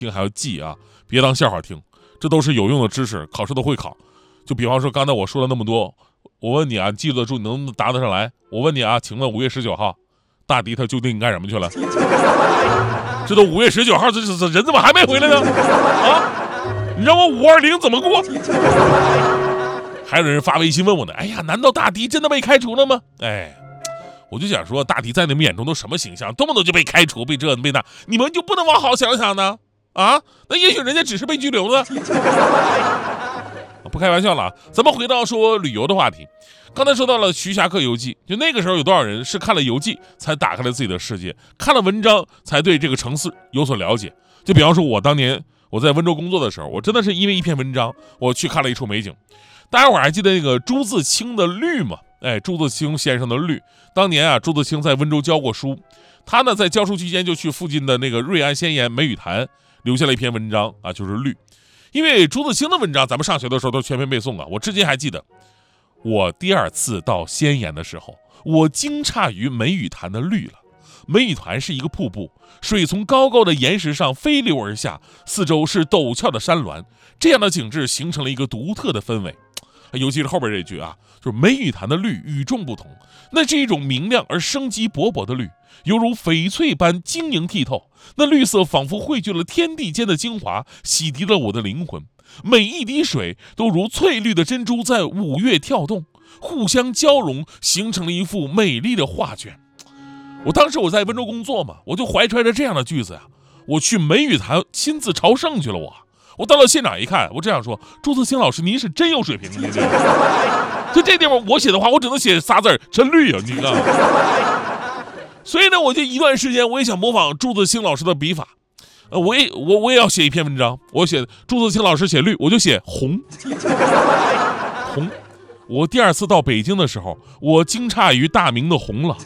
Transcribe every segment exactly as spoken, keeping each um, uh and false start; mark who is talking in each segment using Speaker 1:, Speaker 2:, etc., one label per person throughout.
Speaker 1: 听还要记啊，别当笑话听，这都是有用的知识，考试都会考。就比方说刚才我说了那么多，我问你啊，记得住你能不能答得上来？我问你啊，请问五月十九号，大迪他究竟干什么去了？这都五月十九号，这这人怎么还没回来呢？啊，你让我五二零怎么过？还有人发微信问我呢，哎呀，难道大迪真的被开除了吗？哎，我就想说，大迪在你们眼中都什么形象？动不动就被开除，被这被那，你们就不能往好想想呢？啊，那也许人家只是被拘留呢。不开玩笑了，咱们回到说旅游的话题。刚才说到了《徐霞客游记》，就那个时候有多少人是看了游记才打开了自己的世界，看了文章才对这个城市有所了解。就比方说我当年我在温州工作的时候，我真的是因为一篇文章我去看了一处美景。大家伙还记得那个朱自清的律吗？哎，朱自清先生的律，当年啊朱自清在温州教过书，他呢在教书期间就去附近的那个瑞安仙岩梅雨潭留下了一篇文章啊，就是律。因为朱自清的文章咱们上学的时候都全篇背诵啊，我至今还记得。我第二次到仙岩的时候，我惊诧于梅雨潭的绿了。梅雨潭是一个瀑布，水从高高的岩石上飞流而下，四周是陡峭的山峦，这样的景致形成了一个独特的氛围。尤其是后边这句啊，就是梅雨潭的绿与众不同，那是一种明亮而生机勃勃的绿，犹如翡翠般晶莹剔透，那绿色仿佛汇聚了天地间的精华，洗涤了我的灵魂。每一滴水都如翠绿的珍珠在五月跳动，互相交融，形成了一幅美丽的画卷。我当时我在温州工作嘛，我就怀揣着这样的句子呀、啊，我去梅雨潭亲自朝圣去了我。我到了现场一看，我这样说：朱自清老师，您是真有水平，您这就这地方我写的话，我只能写仨字儿，真绿啊！你看，所以呢，我就一段时间我也想模仿朱自清老师的笔法，呃，我也我我也要写一篇文章，我写朱自清老师写绿，我就写红，红。我第二次到北京的时候，我惊诧于大明的红了，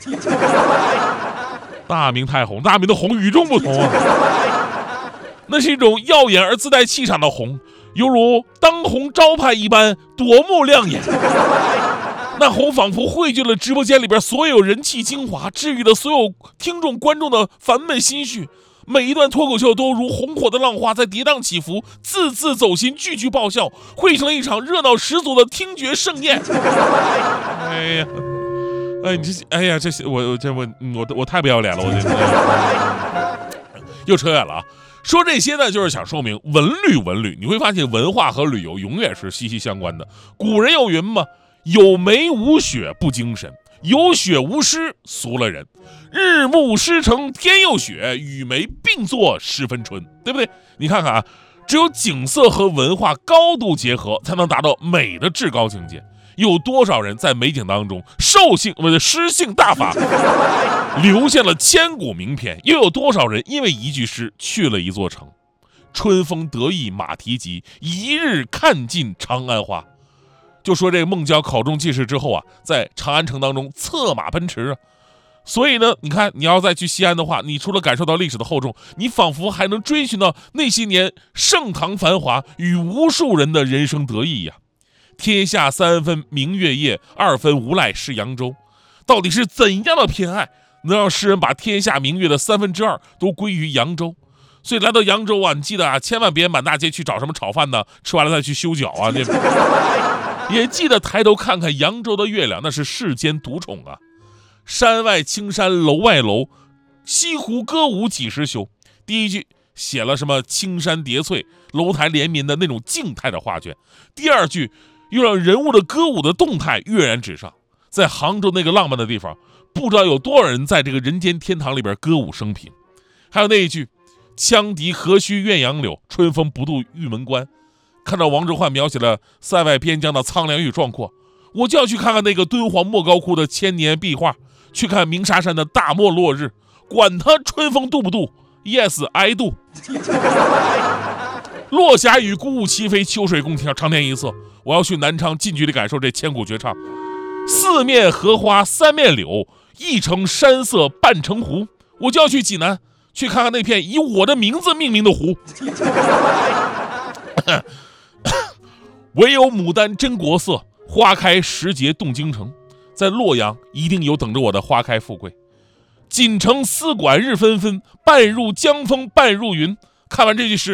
Speaker 1: 大明太红，大明的红与众不同啊。那是一种耀眼而自带气场的红，犹如当红招牌一般夺目亮眼。那红仿佛汇聚了直播间里边所有人气精华，治愈了所有听众观众的烦闷心绪。每一段脱口秀都如红火的浪花在跌宕起伏，字字走心，句句爆笑，汇成了一场热闹十足的听觉盛宴。哎呀，哎，你这，哎呀，这我这我我我太不要脸了，我这又扯远了啊。说这些呢，就是想说明文旅文旅，你会发现文化和旅游永远是息息相关的。古人有云嘛，有梅无雪不精神，有雪无诗俗了人。日暮诗成天又雪，雨梅并作十分春，对不对？你看看啊，只有景色和文化高度结合，才能达到美的至高境界。有多少人在美景当中兽性不是诗性大发，留下了千古名篇？又有多少人因为一句诗去了一座城？春风得意马蹄疾，一日看尽长安花。就说这个孟郊考中进士之后啊，在长安城当中策马奔驰啊。所以呢，你看你要再去西安的话，你除了感受到历史的厚重，你仿佛还能追寻到那些年盛唐繁华与无数人的人生得意呀。天下三分明月夜，二分无赖是扬州。到底是怎样的偏爱，能让诗人把天下明月的三分之二都归于扬州？所以来到扬州啊，你记得啊，千万别满大街去找什么炒饭呢，吃完了再去修脚啊。也记得抬头看看扬州的月亮，那是世间独宠啊。山外青山楼外楼，西湖歌舞几时休？第一句写了什么青山叠翠，楼台连绵的那种静态的画卷。第二句又让人物的歌舞的动态跃然纸上。在杭州那个浪漫的地方，不知道有多少人在这个人间天堂里边歌舞升平。还有那一句羌笛何须怨杨柳，春风不度玉门关。看到王之涣描写了塞外边疆的苍凉与壮阔，我就要去看看那个敦煌莫高窟的千年壁画，去看鸣沙山的大漠落日，管他春风度不度 ，Yes I do。落霞与孤鹜齐飞，秋水共长天一色。我要去南昌近距离感受这千古绝唱。四面荷花三面柳，一城山色半城湖。我就要去济南，去看看那片以我的名字命名的湖。唯有牡丹真国色，花开时节动京城。在洛阳一定有等着我的花开富贵。锦城丝管日纷纷，半入江风半入云。 看完这句诗，